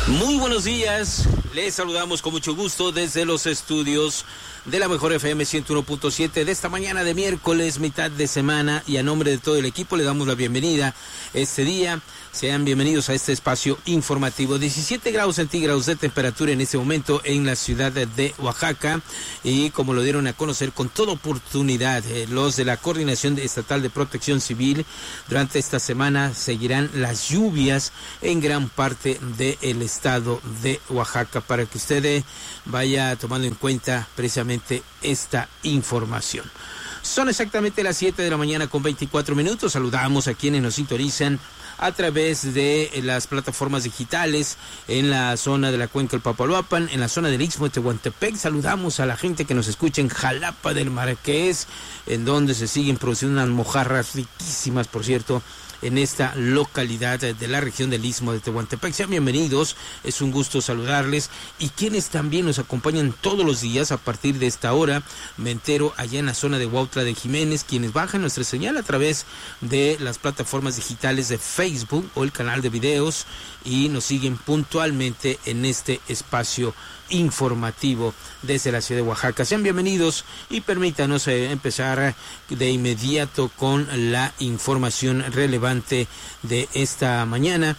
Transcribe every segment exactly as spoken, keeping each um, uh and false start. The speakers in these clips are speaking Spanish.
Muy buenos días, les saludamos con mucho gusto desde los estudios de la Mejor F M ciento uno punto siete de esta mañana de miércoles, mitad de semana, y a nombre de todo el equipo le damos la bienvenida este día. Sean bienvenidos a este espacio informativo. diecisiete grados centígrados de temperatura en este momento en la ciudad de Oaxaca, y como lo dieron a conocer con toda oportunidad eh, los de la Coordinación Estatal de Protección Civil, durante esta semana seguirán las lluvias en gran parte del estado de Oaxaca, para que usted eh, vaya tomando en cuenta precisamente esta información. Son exactamente las siete de la mañana con veinticuatro minutos. Saludamos a quienes nos sintonizan a través de las plataformas digitales en la zona de la Cuenca del Papaloapan, en la zona del Istmo de Tehuantepec. Saludamos a la gente que nos escucha en Jalapa del Marqués, en donde se siguen produciendo unas mojarras riquísimas, por cierto, en esta localidad de la región del Istmo de Tehuantepec. Sean bienvenidos, es un gusto saludarles. Y quienes también nos acompañan todos los días a partir de esta hora, me entero allá en la zona de Huautla de Jiménez, quienes bajan nuestra señal a través de las plataformas digitales de Facebook o el canal de videos y nos siguen puntualmente en este espacio informativo desde la ciudad de Oaxaca. Sean bienvenidos y permítanos eh, empezar de inmediato con la información relevante de esta mañana.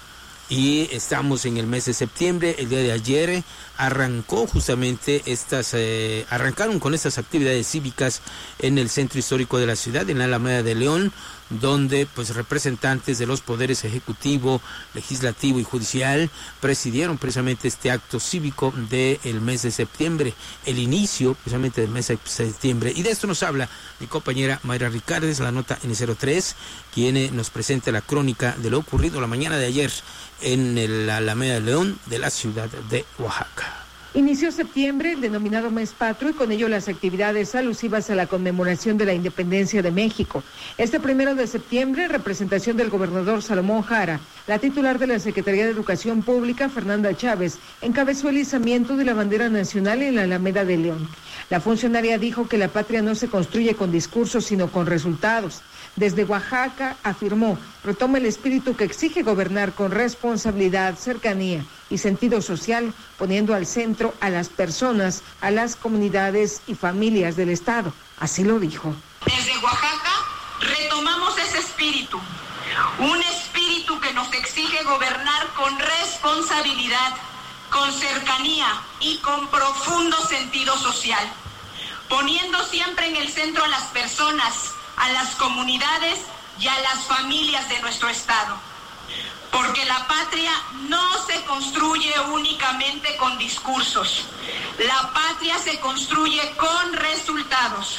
Y estamos en el mes de septiembre. El día de ayer arrancó justamente estas, eh, arrancaron con estas actividades cívicas en el centro histórico de la ciudad, en la Alameda de León, donde pues representantes de los poderes ejecutivo, legislativo y judicial presidieron precisamente este acto cívico del mes de septiembre, el inicio precisamente del mes de septiembre. Y de esto nos habla mi compañera Mayra Ricardes, la nota N cero tres, quien nos presenta la crónica de lo ocurrido la mañana de ayer en el Alameda de León de la ciudad de Oaxaca. Inició septiembre, el denominado mes patrio, y con ello las actividades alusivas a la conmemoración de la independencia de México. Este primero de septiembre, en representación del gobernador Salomón Jara, la titular de la Secretaría de Educación Pública, Fernanda Chávez, encabezó el izamiento de la bandera nacional en la Alameda de León. La funcionaria dijo que la patria no se construye con discursos, sino con resultados. Desde Oaxaca, afirmó, retoma el espíritu que exige gobernar con responsabilidad, cercanía y sentido social, poniendo al centro a las personas, a las comunidades y familias del Estado. Así lo dijo. Desde Oaxaca retomamos ese espíritu, un espíritu que nos exige gobernar con responsabilidad, con cercanía y con profundo sentido social, poniendo siempre en el centro a las personas, a las comunidades y a las familias de nuestro estado. Porque la patria no se construye únicamente con discursos. La patria se construye con resultados.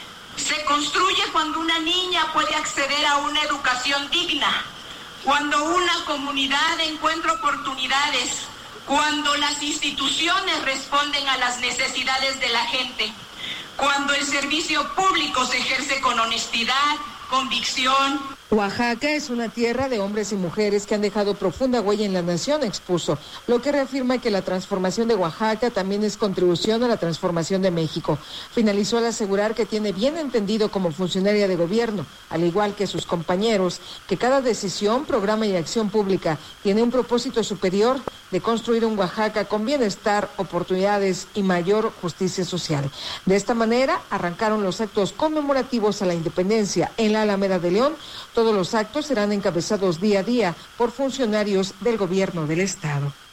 Se construye cuando una niña puede acceder a una educación digna, cuando una comunidad encuentra oportunidades, cuando las instituciones responden a las necesidades de la gente, cuando el servicio público se ejerce con honestidad, convicción. Oaxaca es una tierra de hombres y mujeres que han dejado profunda huella en la nación, expuso, lo que reafirma que la transformación de Oaxaca también es contribución a la transformación de México. Finalizó al asegurar que tiene bien entendido como funcionaria de gobierno, al igual que sus compañeros, que cada decisión, programa y acción pública tiene un propósito superior de construir un Oaxaca con bienestar, oportunidades y mayor justicia social. De esta manera, arrancaron los actos conmemorativos a la independencia en la Alameda de León. Todos los actos serán encabezados día a día por funcionarios del gobierno del estado.